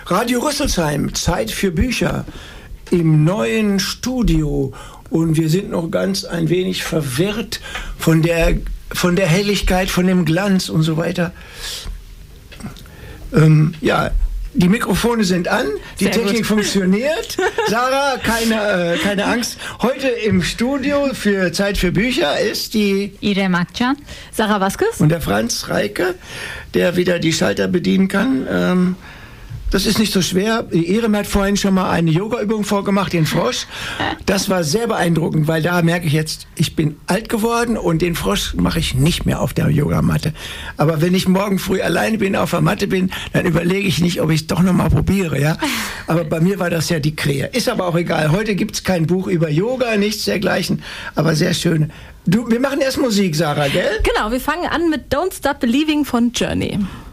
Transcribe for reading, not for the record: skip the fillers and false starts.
Radio Rüsselsheim, Zeit für Bücher im neuen Studio. Und wir sind noch ganz ein wenig verwirrt von der Helligkeit, von dem Glanz und so weiter. Die Mikrofone sind an, die Technik funktioniert. Sarah, keine Angst. Heute im Studio für Zeit für Bücher ist die Irem Akcan, Sarah Vasquez und der Franz Reike, der wieder die Schalter bedienen kann. Das ist nicht so schwer. Irem hat vorhin schon mal eine Yoga-Übung vorgemacht, den Frosch. Das war sehr beeindruckend, weil da merke ich jetzt, ich bin alt geworden und den Frosch mache ich nicht mehr auf der Yogamatte. Aber wenn ich morgen früh alleine bin, auf der Matte bin, dann überlege ich nicht, ob ich es doch noch mal probiere. Ja? Aber bei mir war das ja die Krähe. Ist aber auch egal. Heute gibt es kein Buch über Yoga, nichts dergleichen, aber sehr schön. Wir machen erst Musik, Sarah, gell? Genau, wir fangen an mit Don't Stop Believing von Journey.